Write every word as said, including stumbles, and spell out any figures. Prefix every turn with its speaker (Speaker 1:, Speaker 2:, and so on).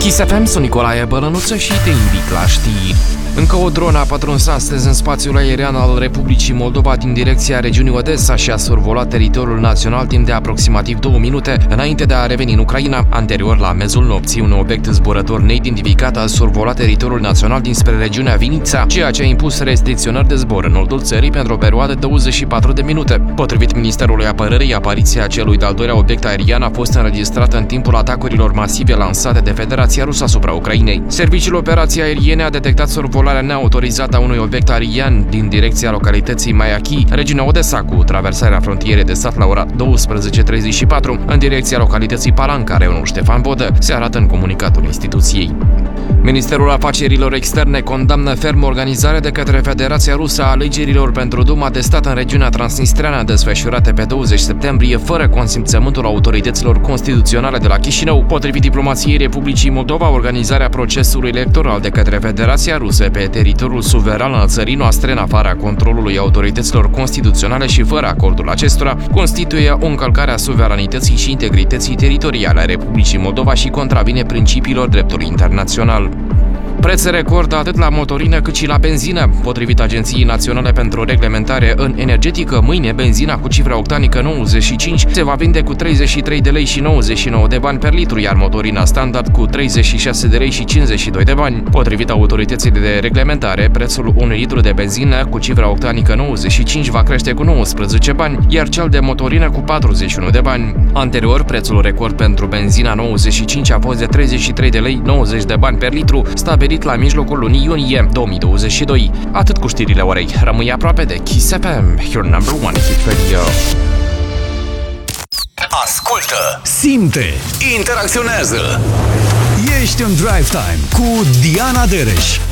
Speaker 1: Kiss F M, sunt Nicolae Bălănuță și te invit la știri. Încă o dronă a pătruns astăzi în spațiul aerian al Republicii Moldova din direcția regiunii Odessa și a survolat teritoriul național timp de aproximativ două minute înainte de a reveni în Ucraina. Anterior, la mezul nopții, un obiect zburător neidentificat a survolat teritoriul național dinspre regiunea Vinița, ceea ce a impus restricționări de zbor în nordul țării pentru o perioadă de douăzeci și patru de minute. Potrivit Ministerului Apărării, apariția celui de-al doilea obiect aerian a fost înregistrată în timpul atacurilor masive lansate de Federația Rusă asupra Ucrainei. Serviciul Operației Aeriene a detectat survolarea neautorizată a unui obiect aerian din direcția localității Maiachi, regiunea Odessa, cu traversarea frontierei de stat la ora douăsprezece treizeci și patru, în direcția localității Palanca, raionul Ștefan Vodă, se arată în comunicatul instituției. Ministerul Afacerilor Externe condamnă ferm organizarea de către Federația Rusă a alegerilor pentru Duma de Stat în regiunea transnistreană desfășurate pe douăzeci septembrie, fără consimțământul autorităților constituționale de la Chișinău. Potrivit diplomației Republicii Moldova, organizarea procesului electoral de către Federația Rusă pe teritoriul suveran al țării noastre, în afara controlului autorităților constituționale și fără acordul acestora, constituie o încălcare a suveranității și integrității teritoriale a Republicii Moldova și contravine principiilor dreptului internațional. Preț record atât la motorină cât și la benzină. Potrivit Agenției Naționale pentru Reglementare în Energetică, mâine benzina cu cifra octanică nouăzeci și cinci se va vinde cu treizeci și trei de lei și nouăzeci și nouă de bani per litru, iar motorina standard cu treizeci și șase de lei și cincizeci și doi de bani. Potrivit autorității de reglementare, prețul unui litru de benzină cu cifra octanică nouăzeci și cinci va crește cu nouăsprezece bani, iar cel de motorină cu patruzeci și unu de bani. Anterior, prețul record pentru benzina nouăzeci și cinci a fost de treizeci și trei de lei nouăzeci de bani per litru, stabilit la mijlocul lunii iunie două mii douăzeci și doi. Atât cu știrile orei. Rămâi aproape de Kiss F M, your number one hit radio.
Speaker 2: Ascultă, simte, interacționează. Ești în Drive Time cu Diana Dereș.